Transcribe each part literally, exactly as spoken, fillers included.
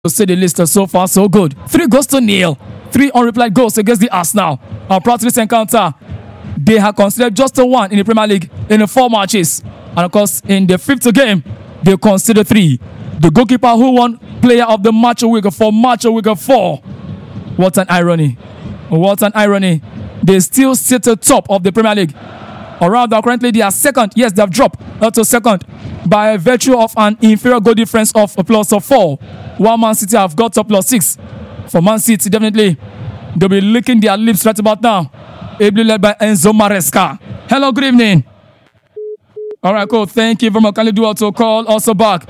To say the list so far so good. Three goals to nil. Three unreplied goals against the Arsenal. And prior to this encounter, they have considered just a one in the Premier League in the four matches. And of course, in the fifth game, they considered three. The goalkeeper who won player of the match of week for match of week four. What an irony. What an irony. They still sit at the top of the Premier League. Around now, currently they are second. Yes, they have dropped to second by virtue of an inferior goal difference of a plus of four. While Man City have got to plus six. For Man City, definitely, they'll be licking their lips right about now. Ably led by Enzo Maresca. Hello, good evening. All right, cool. Thank you very much. Can you do auto call? Also back.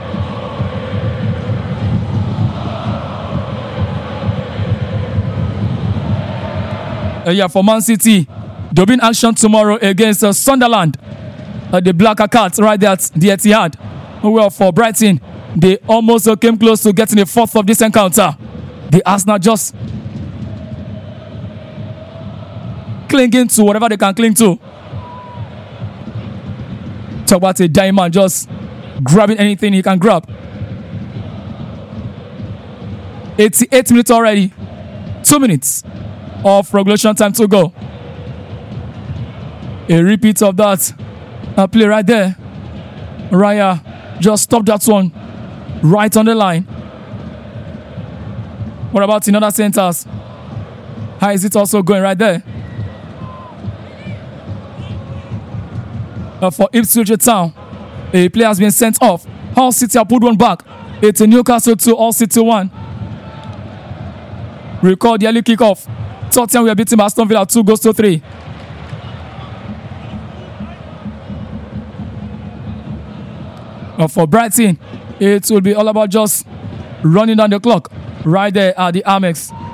Uh, yeah, for Man City, they'll be in action tomorrow against uh, Sunderland. Uh, the Black Cats right there at the Etihad. Well, for Brighton, they almost uh, came close to getting the fourth of this encounter. The Arsenal just clinging to whatever they can cling to. Talk about a diamond just grabbing anything he can grab. eighty-eight minutes already. Two minutes of regulation time to go. A repeat of that uh, play right there. Raya just stopped that one right on the line. What about in other centers? How is it also going right there? Uh, for Ipswich Town, a player has been sent off. Hull City have put one back. It's a Newcastle two, Hull City one. Record the early kickoff. Tottenham we are beating Aston Villa two goals to three. Uh, for Brighton, it will be all about just running down the clock right there at the Amex.